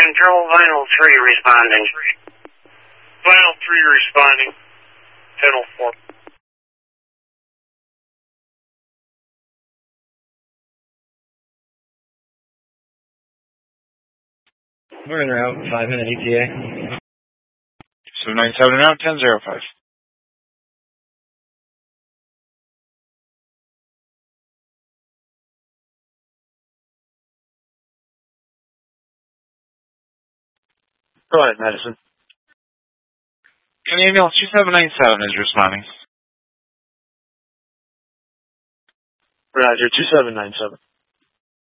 Control Vinyl 3 responding. Vinyl 3 responding. 1004. We're in route, 5-minute ETA. 797 and out, 1005. Go ahead, Madison. Can ambulance 2797 is responding. Roger, 2797.